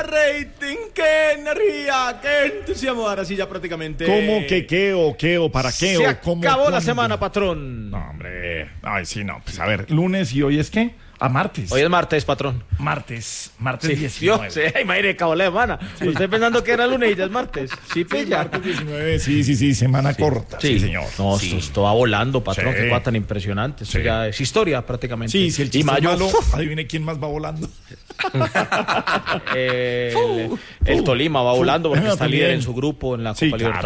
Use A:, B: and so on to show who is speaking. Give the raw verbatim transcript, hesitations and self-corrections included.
A: rating, qué energía, qué entusiasmo. Ahora sí ya prácticamente...
B: ¿Cómo que qué o qué o para qué
A: Se
B: o cómo?
A: acabó la
B: ¿cuándo?
A: semana, patrón.
B: No, hombre. Ay, sí, no. Pues a ver, lunes y hoy es qué? A martes.
A: Hoy es martes, patrón.
B: Martes. Martes
A: Sí,
B: diecinueve.
A: Dios, sí, imagínate, acabó la semana. Usted pensando que era lunes y ya es martes. Sí, pilla.
B: Martes diecinueve, sí, sí, sí, semana corta. Sí, señor.
A: No,
B: sí.
A: esto, esto va volando, patrón.
B: Sí.
A: Qué cosa tan impresionante. Esto
B: Sí.
A: ya es historia prácticamente.
B: Sí, si el
A: y
B: chiste
A: mayo,
B: es malo, adivine quién más va volando.
A: eh, el, el Tolima va volando porque está
B: También.
A: líder en su grupo en la Copa
B: Sí,
A: Libertadores.
B: claro.